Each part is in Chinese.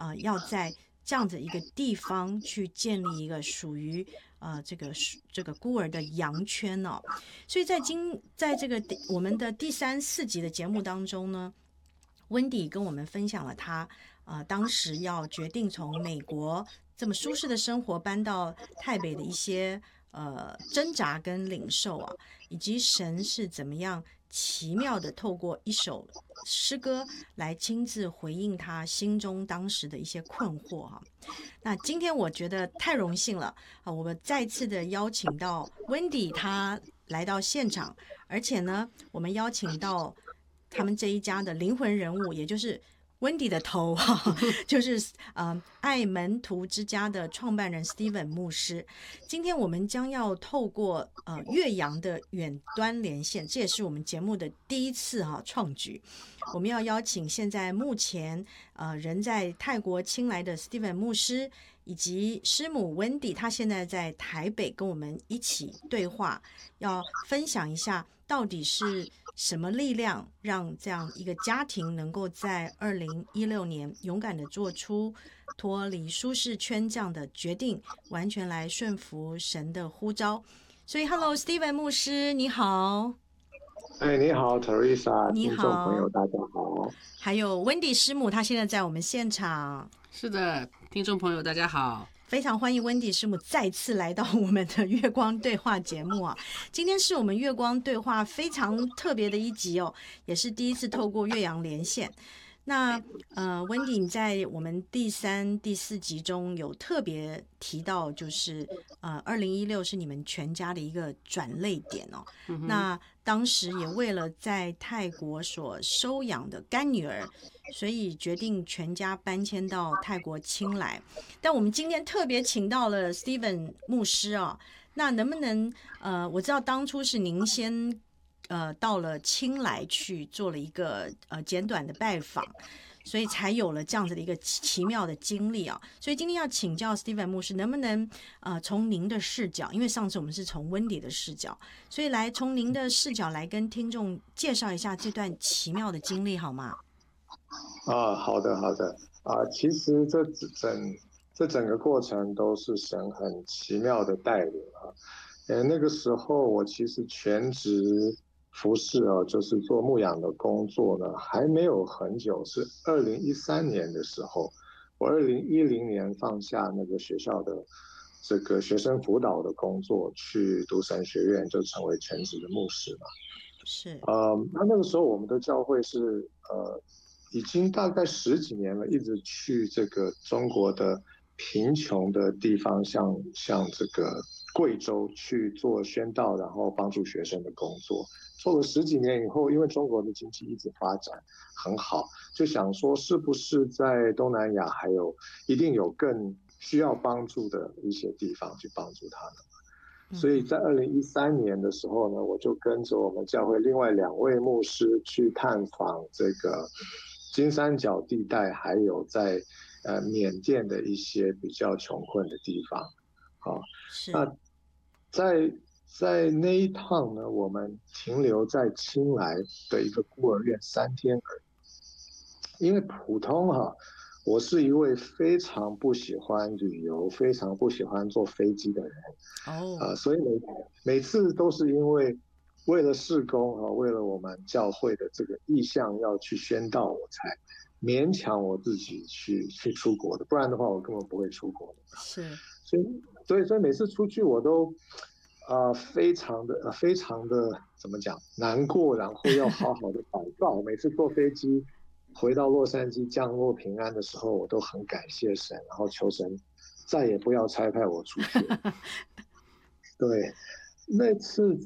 要在这样子一个地方去建立一个属于这个孤儿的羊圈哦。所以在这个我们的第3、4集的节目当中呢，温迪跟我们分享了他当时要决定从美国这么舒适的生活搬到台北的一些挣扎跟领受啊，以及神是怎么样奇妙的透过一首诗歌来亲自回应他心中当时的一些困惑哈。那今天我觉得太荣幸了我们再次的邀请到温迪他来到现场，而且呢，我们邀请到他们这一家的灵魂人物，也就是温迪的头就是爱门徒之家的创办人 Steven 牧师。今天我们将要透过岳阳的远端连线，这也是我们节目的第一次创举。我们要邀请现在目前人在泰国清莱的 Steven 牧师，以及师母温迪，他现在在台北跟我们一起对话，要分享一下到底是什么力量让这样一个家庭能够在2016年勇敢的做出脱离舒适圈这样的决定，完全来顺服神的呼召。所以 Hello Steven 牧师你好。 你好 Teresa， 你听众朋友好。 大家好。 还有温迪师母，她现在在我们现场。 是的，听众朋友大家好， 非常欢迎温迪师母再次来到我们的月光对话节目啊！今天是我们月光对话非常特别的一集哦，也是第一次透过岳阳连线。那温迪你在我们第3、第4集中有特别提到，就是2016是你们全家的一个转捩点哦。那当时也为了在泰国所收养的干女儿，所以决定全家搬迁到泰国清莱。但我们今天特别请到了 Steven 牧师哦，那能不能我知道当初是您先到了清莱去做了一个简短的拜访，所以才有了这样子的一个奇妙的经历啊。所以今天要请教 Steven 牧师，能不能从您的视角，因为上次我们是从温迪的视角，所以来从您的视角来跟听众介绍一下这段奇妙的经历好吗？ 好的好的其实这整个过程都是神很奇妙的带领那个时候我其实全职服侍就是做牧养的工作呢，还没有很久，是2013年的时候，我2010年放下那个学校的这个学生辅导的工作，去读神学院，就成为全职的牧师嘛。 是那个时候我们的教会是已经大概10几年了，一直去这个中国的贫穷的地方，像这个贵州去做宣道，然后帮助学生的工作。做了10几年以后，因为中国的经济一直发展很好，就想说是不是在东南亚还有一定有更需要帮助的一些地方去帮助他们。所以在2013年的时候呢，我就跟着我们教会另外2位牧师去探访这个金三角地带，还有在缅甸的一些比较穷困的地方。那在那一趟呢，我们停留在清莱的一个孤儿院3天而已。因为普通我是一位非常不喜欢旅游、非常不喜欢坐飞机的人。所以每次都是因为了事工为了我们教会的这个意向要去宣道，我才勉强我自己去出国的，不然的话我根本不会出国的。 是， 所以每次出去我都非常的怎么讲难过，然后要好好的祷告。每次坐飞机回到洛杉矶降落平安的时候，我都很感谢神，然后求神再也不要差派我出去。对，那次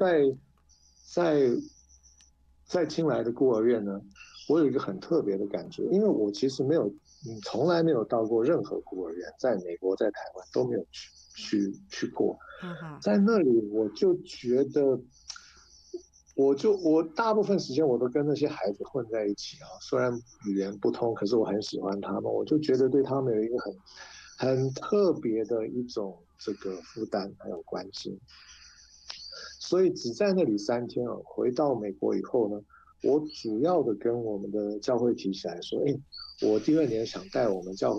在清莱的孤儿院呢，我有一个很特别的感觉，因为我其实从来没有到过任何孤儿院，在美国在台湾都没有去过。在那里我就觉得我大部分时间我都跟那些孩子混在一起虽然语言不通，可是我很喜欢他们，我就觉得对他们有一个很特别的一种这个负担还有关心。所以只在那里3天回到美国以后呢，我主要的跟我们的教会提起来说，我第2年想带我们教会